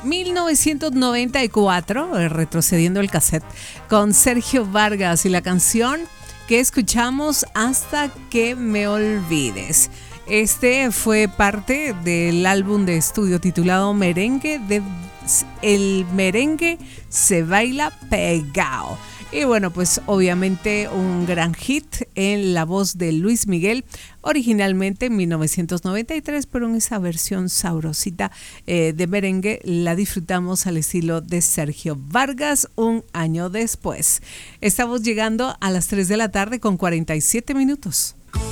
1994, retrocediendo el cassette, con Sergio Vargas y la canción que escuchamos Hasta que me olvides. Este fue parte del álbum de estudio titulado Merengue, El merengue se baila pegao. Y bueno, pues obviamente un gran hit en la voz de Luis Miguel, originalmente en 1993, pero en esa versión sabrosita de merengue la disfrutamos al estilo de Sergio Vargas un año después. Estamos llegando a las 3 de la tarde con 47 minutos.